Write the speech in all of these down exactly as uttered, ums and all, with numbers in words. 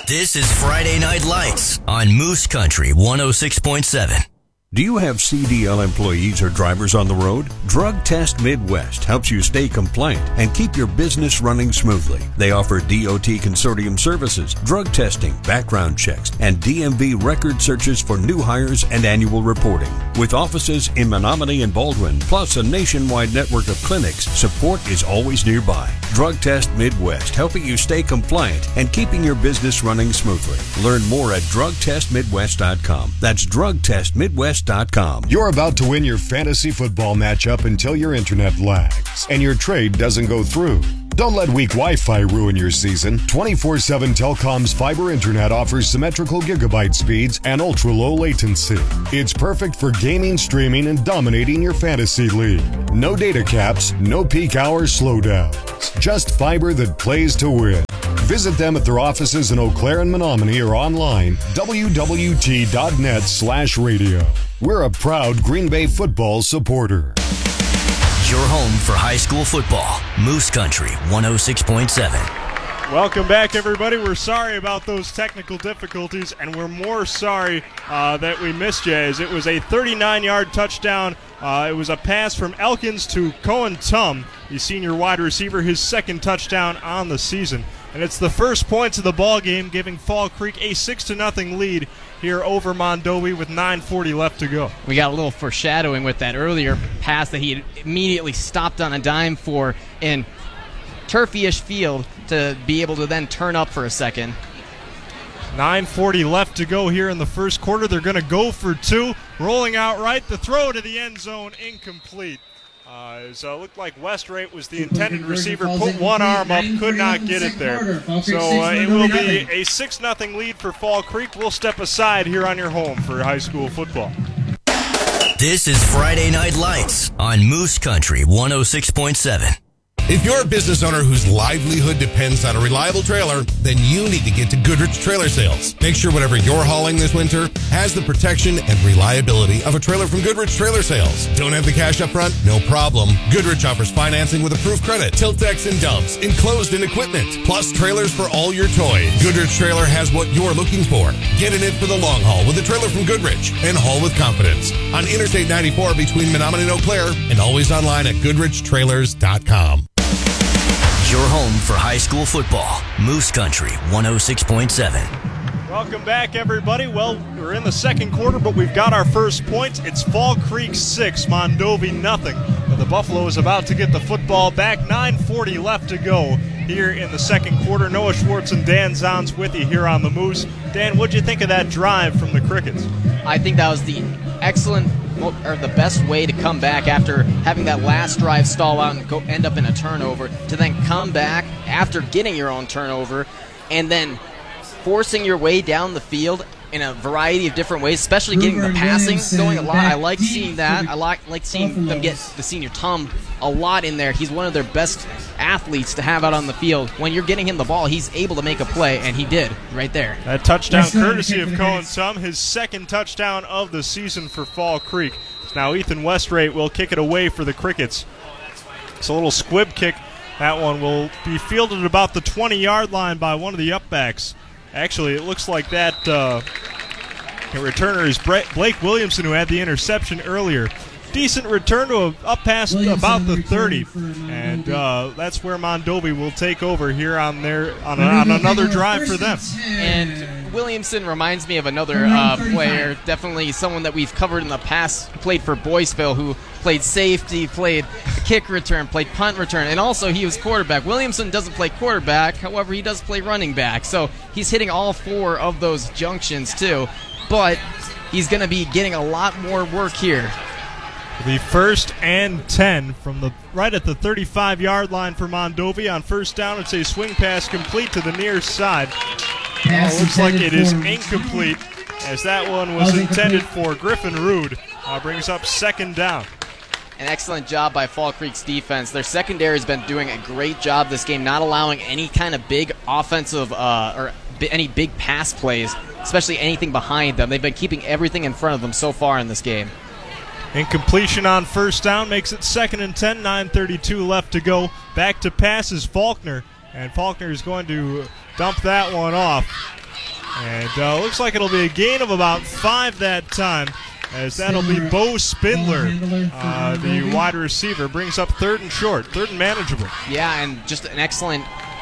This is Friday Night Lights on Moose Country one oh six point seven. Do you have C D L employees or drivers on the road? Drug Test Midwest helps you stay compliant and keep your business running smoothly. They offer D O T consortium services, drug testing, background checks, and D M V record searches for new hires and annual reporting. With offices in Menominee and Baldwin, plus a nationwide network of clinics, support is always nearby. Drug Test Midwest, helping you stay compliant and keeping your business running smoothly. Learn more at drug test midwest dot com. That's drug test midwest dot com. You're about to win your fantasy football matchup until your internet lags and your trade doesn't go through. Don't let weak Wi-Fi ruin your season. twenty-four seven Telcom's fiber internet offers symmetrical gigabyte speeds and ultra-low latency. It's perfect for gaming, streaming, and dominating your fantasy league. No data caps, no peak hour slowdowns. Just fiber that plays to win. Visit them at their offices in Eau Claire and Menominee or online, w w t dot net slash radio. We're a proud Green Bay football supporter. Your home for high school football, Moose Country one oh six point seven. Welcome back, everybody. We're sorry about those technical difficulties, and we're more sorry uh, that we missed you, as it was a thirty-nine-yard touchdown. Uh, it was a pass from Elkins to Cohen Tum, the senior wide receiver, his second touchdown on the season. And it's the first points of the ball game, giving Fall Creek a six to nothing lead here over Mondovi with nine forty left to go. We got a little foreshadowing with that earlier pass that he had immediately stopped on a dime for in turfy-ish field to be able to then turn up for a second. nine forty left to go here in the first quarter. They're going to go for two. Rolling out right. The throw to the end zone, incomplete. Uh, so it looked like Westrate was the intended receiver, put one arm up, could not get it there. So uh, it will be a six nothing lead for Fall Creek. We'll step aside here on your home for high school football. This is Friday Night Lights on Moose Country one oh six point seven. If you're a business owner whose livelihood depends on a reliable trailer, then you need to get to Goodrich Trailer Sales. Make sure whatever you're hauling this winter has the protection and reliability of a trailer from Goodrich Trailer Sales. Don't have the cash up front? No problem. Goodrich offers financing with approved credit, tilt decks and dumps, enclosed in equipment, plus trailers for all your toys. Goodrich Trailer has what you're looking for. Get in it for the long haul with a trailer from Goodrich and haul with confidence. On Interstate ninety-four between Menominee and Eau Claire, and always online at goodrich trailers dot com. Your home for high school football, Moose Country one oh six point seven. Welcome back, everybody. Well, we're in the second quarter, but we've got our first points. It's Fall Creek six, Mondovi nothing. But the Buffalo is about to get the football back. nine forty left to go here in the second quarter. Noah Schwartz and Dan Zahns with you here on the Moose. Dan, what'd you think of that drive from the Crickets? I think that was the excellent or the best way to come back after having that last drive stall out and go end up in a turnover, to then come back after getting your own turnover and then forcing your way down the field in a variety of different ways, especially getting the passing going a lot. I like seeing that. I like like seeing them get the senior Tom a lot in there. He's one of their best athletes to have out on the field. When you're getting him the ball, he's able to make a play, and he did right there. That touchdown courtesy of Cohen Tum, his second touchdown of the season for Fall Creek. Now Ethan Westrate will kick it away for the Crickets. It's a little squib kick. That one will be fielded at about the twenty-yard line by one of the upbacks. Actually, it looks like that uh, returner is Blake Williamson, who had the interception earlier. Decent return to a up past about the thirty, and uh, that's where Mondovi will take over here on their on, a, on another drive for them. And Williamson reminds me of another uh, player, definitely someone that we've covered in the past, played for Boyceville, who played safety, played kick return, played punt return, and also he was quarterback. Williamson doesn't play quarterback, however, he does play running back, so he's hitting all four of those junctions too, but he's going to be getting a lot more work here. The first and ten from the right at the thirty-five-yard line for Mondovi. On first down, it's a swing pass complete to the near side. Oh, looks like it is incomplete, as that one was intended for Griffin Rude. Uh, brings up second down. An excellent job by Fall Creek's defense. Their secondary has been doing a great job this game, not allowing any kind of big offensive uh, or b- any big pass plays, especially anything behind them. They've been keeping everything in front of them so far in this game. Incompletion on first down makes it second and ten, nine thirty-two left to go. Back to pass is Faulkner, and Faulkner is going to dump that one off. And uh, looks like it'll be a gain of about five that time, as that'll be Bo Spindler, uh, the wide receiver, brings up third and short, third and manageable. Yeah, and just an excellent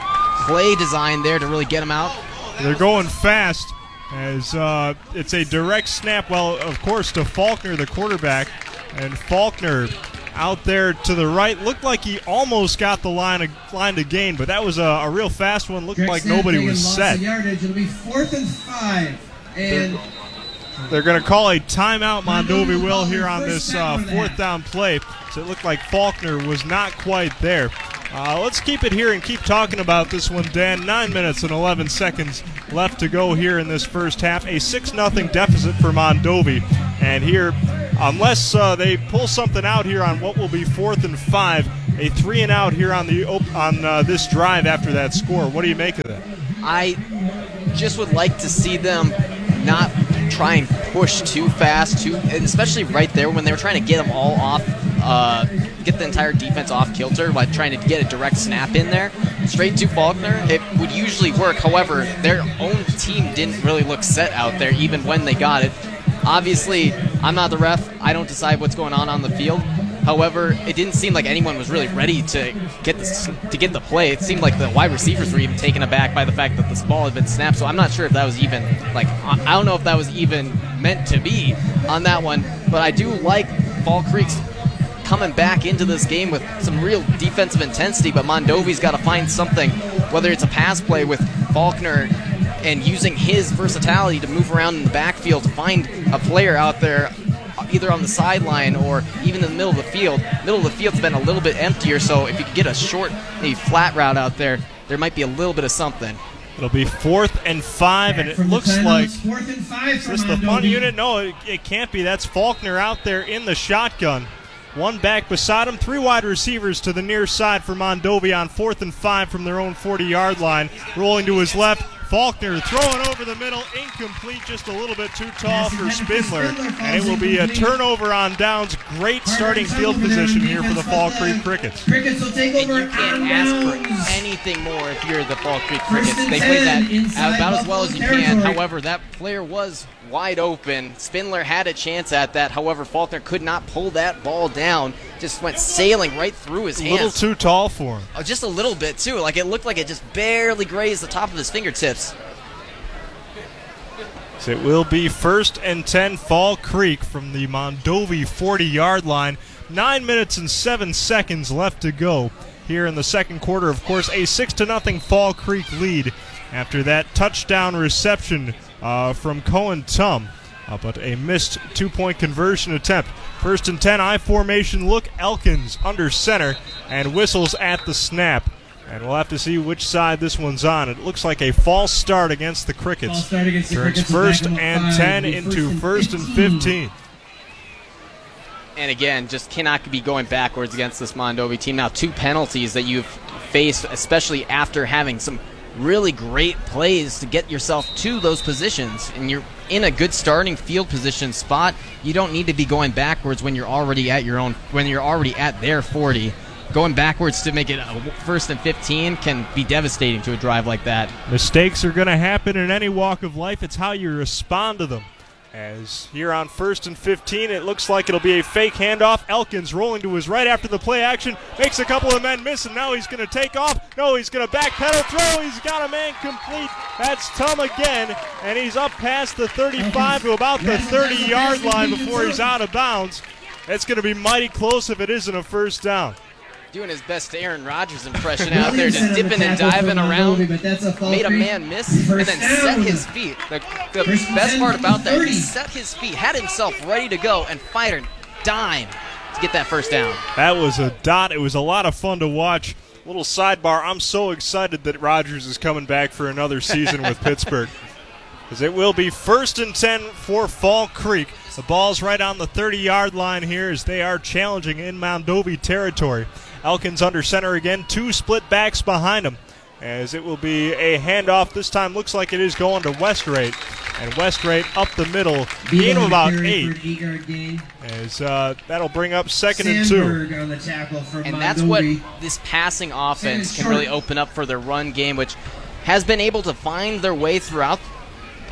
play design there to really get him out. They're going fast, as uh, it's a direct snap, well, of course, to Faulkner, the quarterback. And Faulkner out there to the right looked like he almost got the line of, line to gain, but that was a, a real fast one. Looked like nobody was set. Yardage. It'll be fourth and five. And they're, they're going to call a timeout. Mondovi will here on this uh, fourth down play. So it looked like Faulkner was not quite there. Uh, let's keep it here and keep talking about this one, Dan. Nine minutes and eleven seconds left to go here in this first half. A six nothing deficit for Mondovi. And here, unless uh, they pull something out here on what will be fourth and five, a three and out here on the op- on uh, this drive after that score. What do you make of that? I just would like to see them not try and push too fast, too, especially right there when they were trying to get them all off, uh, get the entire defense off kilter, like trying to get a direct snap in there, straight to Faulkner. It would usually work. However, their own team didn't really look set out there, even when they got it. Obviously, I'm not the ref. I don't decide what's going on on the field. However, it didn't seem like anyone was really ready to get the, to get the play. It seemed like the wide receivers were even taken aback by the fact that this ball had been snapped. So I'm not sure if that was even, like, I don't know if that was even meant to be on that one. But I do like Fall Creek's coming back into this game with some real defensive intensity. But Mondovi's got to find something, whether it's a pass play with Faulkner and using his versatility to move around in the backfield to find a player out there either on the sideline or even in the middle of the field. Middle of the field's been a little bit emptier, so if you could get a short, maybe flat route out there, there might be a little bit of something. It'll be fourth and five, and it looks like, fourth and five is this the fun unit? No, it, it can't be. That's Faulkner out there in the shotgun. One back beside him, three wide receivers to the near side for Mondovi on fourth and five from their own forty-yard line. Rolling to his left, Faulkner throwing over the middle, incomplete, just a little bit too tall for Spindler, and it will be a turnover on downs. Great starting field position here for the Fall Creek Crickets. Crickets will take over. And you can't ask for anything more if you're the Fall Creek Crickets. They played that about as well as you can. However, that player was wide open. Spindler had a chance at that. However, Faulkner could not pull that ball down. Just went sailing right through his hands. A little too tall for him. Oh, just a little bit, too. Like, it looked like it just barely grazed the top of his fingertips. So it will be first and ten, Fall Creek from the Mondovi forty-yard line. Nine minutes and seven seconds left to go here in the second quarter. Of course, a six to nothing Fall Creek lead after that touchdown reception uh, from Cohen Tum. Uh, but a missed two-point conversion attempt. First and ten, I formation look. Elkins under center and whistles at the snap. And we'll have to see which side this one's on. It looks like a false start against the Crickets. False start against the Turns Crickets. first and ten into first and fifteen. And again, just cannot be going backwards against this Mondovi team. Now, two penalties that you've faced, especially after having some really great plays to get yourself to those positions, and you're in a good starting field position spot. You don't need to be going backwards when you're already at your own, when you're already at their forty. Going backwards to make it a first and fifteen can be devastating to a drive like that. Mistakes are going to happen in any walk of life. It's how you respond to them. As here on first and fifteen, it looks like it'll be a fake handoff. Elkins rolling to his right after the play action. Makes a couple of men miss, and now he's going to take off. No, he's going to backpedal throw. He's got a man complete. That's Tum again, and he's up past the thirty-five to about the thirty-yard line before he's out of bounds. It's going to be mighty close if it isn't a first down. Doing his best Aaron Rodgers impression out there, just dipping and diving around. Made a man miss and then set his feet. The, the best part about that, he set his feet, had himself ready to go, and fired a dime to get that first down. That was a dot. It was a lot of fun to watch. Little sidebar, I'm so excited that Rodgers is coming back for another season with Pittsburgh. Because it will be first and ten for Fall Creek. The ball's right on the thirty-yard line here as they are challenging in Mondovi territory. Elkins under center again, two split backs behind him. As it will be a handoff. This time looks like it is going to Westrate. And Westrate up the middle, gain of about eight. As uh, that'll bring up second and two. And that's what this passing offense can really open up for their run game, which has been able to find their way throughout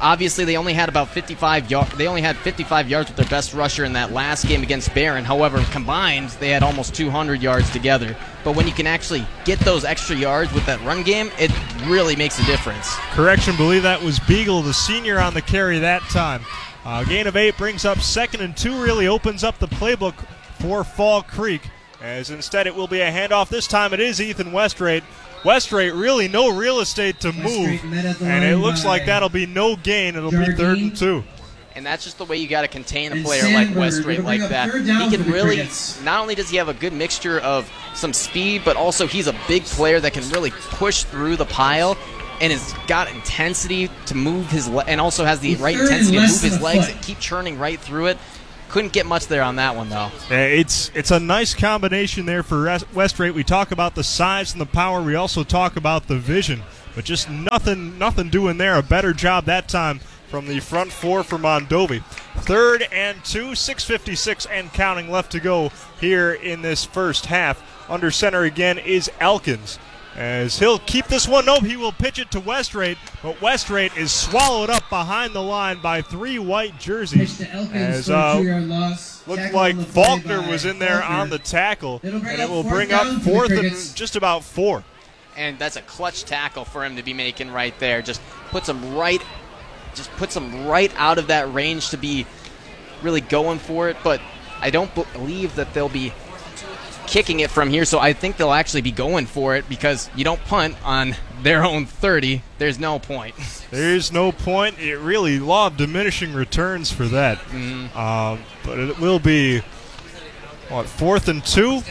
obviously they only had about fifty-five yards. They only had fifty-five yards with their best rusher in that last game against Barron. However, combined, they had almost two hundred yards together. But when you can actually get those extra yards with that run game, it really makes a difference. Correction, believe that was Beagle, the senior, on the carry that time. Uh, gain of eight brings up second and two, really opens up the playbook for Fall Creek, as instead it will be a handoff. This time it is Ethan Westrate. Westrate really no real estate to move, and it looks like that'll be no gain. It'll be third and two. And that's just the way you got to contain a And player like Sandberg, Westrate it'll bring like up that. third down He for can the really, Crickets. not only does he have a good mixture of some speed, but also he's a big player that can really push through the pile and has got intensity to move his le- and also has the Third right and intensity to less move than his a legs foot. and keep churning right through it. Couldn't get much there on that one, though. Uh, It's it's a nice combination there for Res- Westrate. We talk about the size and the power. We also talk about the vision, but just nothing nothing doing there. A better job that time from the front four for Mondovi. Third and two, six fifty-six and counting left to go here in this first half. Under center again is Elkins. As he'll keep this one, nope, he will pitch it to Westrate, but Westrate is swallowed up behind the line by three white jerseys. Pitch to Elkins As for a uh, two-yard loss. looked Tackle like on the play Faulkner by was in there Faulkner. on the tackle, It'll bring and it up will fourth bring down up for the fourth and Crickets. just about four. And that's a clutch tackle for him to be making right there. Just puts him right, just puts him right out of that range to be really going for it. But I don't believe that they'll be kicking it from here, so I think they'll actually be going for it because you don't punt on their own thirty. There's no point. There's no point. It really law of diminishing returns for that. Mm-hmm. Um, but it will be, what, fourth and two?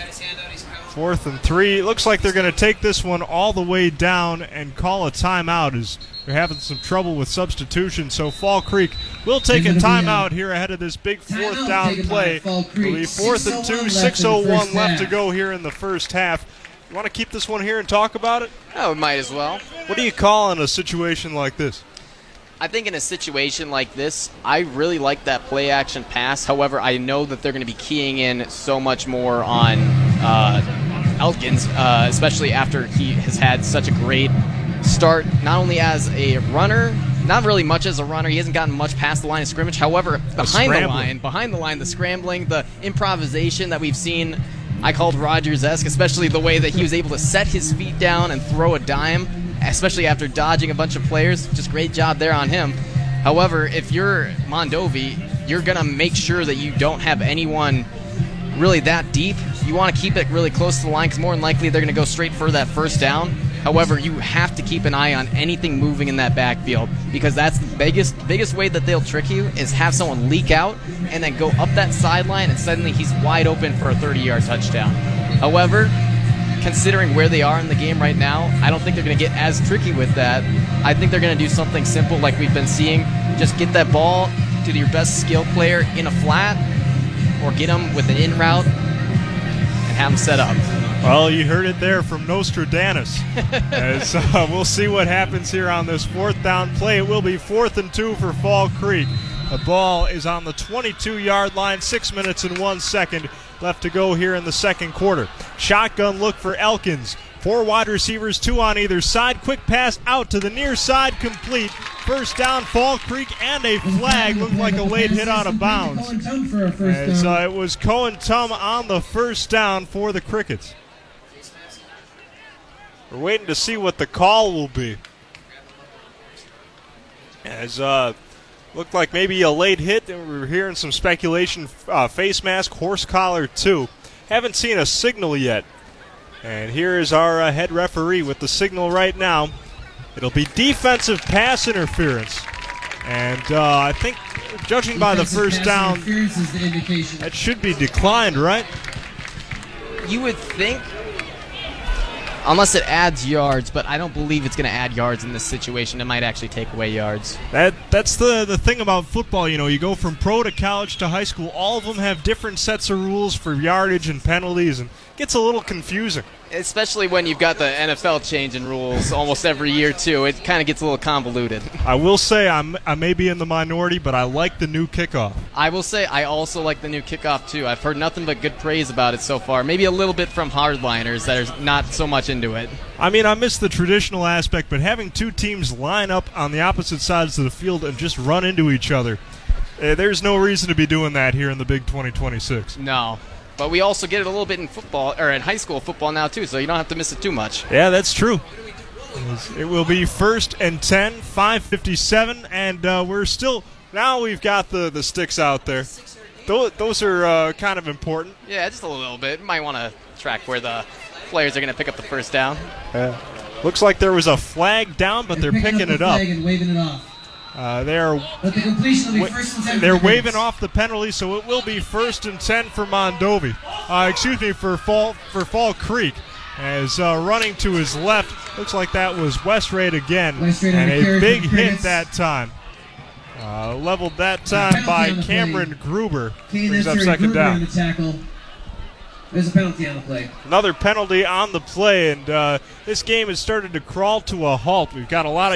Fourth and three. It looks like they're going to take this one all the way down and call a timeout as they're having some trouble with substitution. So Fall Creek will take a There's gonna be timeout a here ahead of this big fourth timeout down taken by play. Fall Creek. It'll be fourth and two, six oh one left in the six oh one first left to half. go here in the first half. You want to keep this one here and talk about it? Oh, we might as well. What do you call in a situation like this? I think in a situation like this, I really like that play action pass. However, I know that they're going to be keying in so much more on uh, Elkins, uh, especially after he has had such a great start, not only as a runner, not really much as a runner. He hasn't gotten much past the line of scrimmage. However, behind the line, behind the line, the scrambling, the improvisation that we've seen, I called Rodgers-esque, especially the way that he was able to set his feet down and throw a dime, especially after dodging a bunch of players. Just great job there on him. However, if you're Mondovi, you're going to make sure that you don't have anyone really that deep. You want to keep it really close to the line because more than likely they're going to go straight for that first down. However, you have to keep an eye on anything moving in that backfield because that's the biggest biggest way that they'll trick you is have someone leak out and then go up that sideline and suddenly he's wide open for a thirty-yard touchdown. However, considering where they are in the game right now, I don't think they're going to get as tricky with that. I think they're going to do something simple like we've been seeing. Just get that ball to your best skill player in a flat or get them with an in route and have them set up. Well, you heard it there from Nostradamus. As uh, we'll see what happens here on this fourth down play. It will be fourth and two for Fall Creek. The ball is on the twenty-two-yard line, six minutes and one second left to go here in the second quarter. Shotgun look for Elkins. Four wide receivers, two on either side. Quick pass out to the near side, complete. First down, Fall Creek, and a flag. Looked like a late hit out of bounds. As uh, it was Cohen Tum on the first down for the Crickets. We're waiting to see what the call will be. As uh, looked like maybe a late hit, and we were hearing some speculation. Uh, face mask, horse collar, too. Haven't seen a signal yet. And here is our uh, head referee with the signal right now. It'll be defensive pass interference. And uh, I think, judging by the first down, that should be declined, right? You would think, unless it adds yards, but I don't believe it's going to add yards in this situation. It might actually take away yards. That That's the, the thing about football. You know, you go from pro to college to high school. All of them have different sets of rules for yardage and penalties, and it gets a little confusing. Especially when you've got the N F L changing rules almost every year, too. It kind of gets a little convoluted. I will say I'm, I may be in the minority, but I like the new kickoff. I will say I also like the new kickoff, too. I've heard nothing but good praise about it so far. Maybe a little bit from hardliners that are not so much into it. I mean, I miss the traditional aspect, but having two teams line up on the opposite sides of the field and just run into each other, uh, there's no reason to be doing that here in the Big twenty twenty-six. No. But we also get it a little bit in football, or in high school football now, too, so you don't have to miss it too much. Yeah, that's true. It will be first and ten, five fifty-seven, and uh, we're still, now we've got the, the sticks out there. Those, those are uh, kind of important. Yeah, just a little bit. Might want to track where the players are going to pick up the first down. Uh, looks like there was a flag down, but they're, they're picking, picking it up up. The flag and waving it off. Uh, they're but the completion will be first and ten. They're the waving off the penalty, so it will be first and ten for Mondovi. Uh, excuse me, for Fall for Fall Creek. As uh, running to his left, looks like that was Westrate again, Westrate and a big hit Crickets. that time. Uh, leveled that time by Cameron Gruber. Brings up second down. The tackle. There's a penalty on the play. Another penalty on the play, and uh, this game has started to crawl to a halt. We've got a lot of